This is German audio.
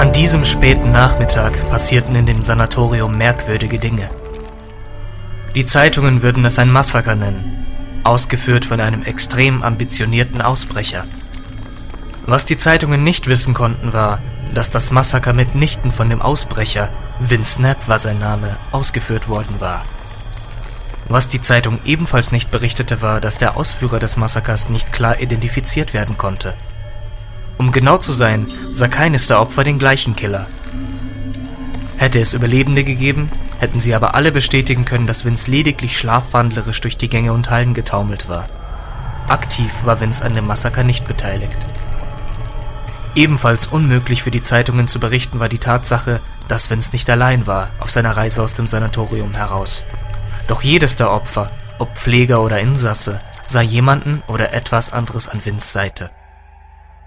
An diesem späten Nachmittag passierten in dem Sanatorium merkwürdige Dinge. Die Zeitungen würden es ein Massaker nennen, ausgeführt von einem extrem ambitionierten Ausbrecher. Was die Zeitungen nicht wissen konnten, war, dass das Massaker mitnichten von dem Ausbrecher, Vince Knapp war sein Name, ausgeführt worden war. Was die Zeitung ebenfalls nicht berichtete, war, dass der Ausführer des Massakers nicht klar identifiziert werden konnte. Um genau zu sein, sah keines der Opfer den gleichen Killer. Hätte es Überlebende gegeben, hätten sie aber alle bestätigen können, dass Vince lediglich schlafwandlerisch durch die Gänge und Hallen getaumelt war. Aktiv war Vince an dem Massaker nicht beteiligt. Ebenfalls unmöglich für die Zeitungen zu berichten war die Tatsache, dass Vince nicht allein war auf seiner Reise aus dem Sanatorium heraus. Doch jedes der Opfer, ob Pfleger oder Insasse, sah jemanden oder etwas anderes an Vinces Seite.